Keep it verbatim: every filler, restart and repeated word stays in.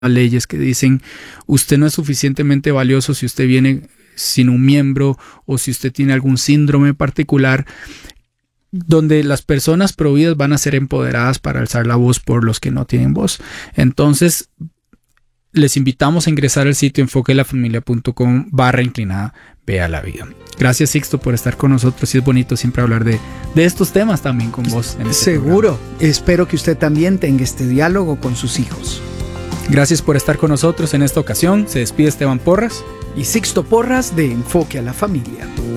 leyes que dicen usted no es suficientemente valioso si usted viene sin un miembro o si usted tiene algún síndrome particular, donde las personas providas van a ser empoderadas para alzar la voz por los que no tienen voz. Entonces, les invitamos a ingresar al sitio enfoquelafamilia.com barra inclinada vea la vida. Gracias, Sixto, por estar con nosotros, y es bonito siempre hablar de, de estos temas también con vos. En este Seguro. programa. Espero que usted también tenga este diálogo con sus hijos. Gracias por estar con nosotros en esta ocasión. Se despide Esteban Porras y Sixto Porras de Enfoque a la Familia.